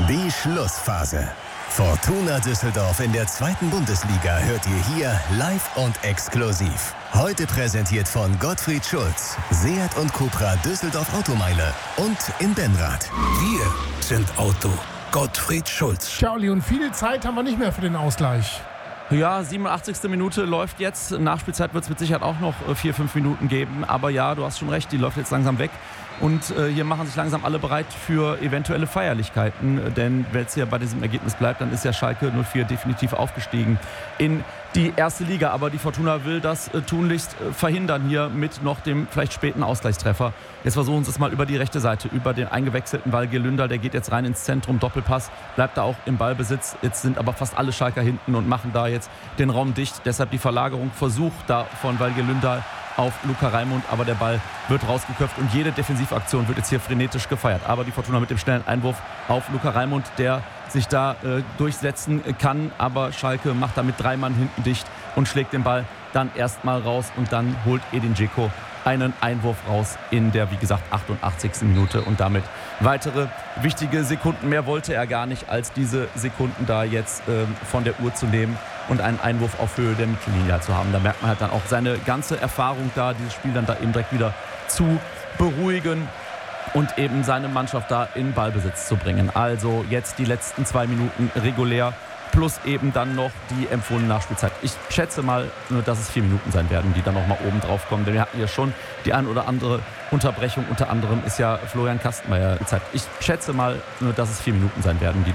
Die Schlussphase. Fortuna Düsseldorf in der 2. Bundesliga hört ihr hier live und exklusiv. Heute präsentiert von Gottfried Schulz, Seat und Cupra Düsseldorf Automeile und in Benrath. Wir sind Auto. Gottfried Schulz. Charlie, und viel Zeit haben wir nicht mehr für den Ausgleich. Ja, 87. Minute läuft jetzt. Nachspielzeit wird es mit Sicherheit auch noch 4-5 Minuten geben. Aber ja, du hast schon recht, die läuft jetzt langsam weg. Und hier machen sich langsam alle bereit für eventuelle Feierlichkeiten. Denn wenn es hier bei diesem Ergebnis bleibt, dann ist ja Schalke 04 definitiv aufgestiegen in die erste Liga. Aber die Fortuna will das tunlichst verhindern hier mit noch dem vielleicht späten Ausgleichstreffer. Jetzt versuchen sie es mal über die rechte Seite, über den eingewechselten Valge Lündal. Der geht jetzt rein ins Zentrum, Doppelpass, bleibt da auch im Ballbesitz. Jetzt sind aber fast alle Schalker hinten und machen da jetzt den Raum dicht. Deshalb die Verlagerung, Versuch da von Valge Lündal auf Luca Raimund, aber der Ball wird rausgeköpft und jede Defensivaktion wird jetzt hier frenetisch gefeiert. Aber die Fortuna mit dem schnellen Einwurf auf Luca Raimund, der sich da durchsetzen kann, aber Schalke macht da mit 3 Mann hinten dicht und schlägt den Ball dann erstmal raus und dann holt Edin Dzeko einen Einwurf raus in der, wie gesagt, 88. Minute und damit weitere wichtige Sekunden. Mehr wollte er gar nicht, als diese Sekunden da jetzt von der Uhr zu nehmen und einen Einwurf auf Höhe der Mittellinie zu haben. Da merkt man halt dann auch seine ganze Erfahrung da, dieses Spiel dann da eben direkt wieder zu beruhigen und eben seine Mannschaft da in Ballbesitz zu bringen. Also jetzt die letzten 2 Minuten regulär plus eben dann noch die empfohlene Nachspielzeit. Ich schätze mal, dass es 4 Minuten sein werden, die dann nochmal oben drauf kommen. Denn wir hatten ja schon die ein oder andere Unterbrechung. Unter anderem ist ja Florian Kastenmeier gezeigt. Ich schätze mal, dass es 4 Minuten sein werden, die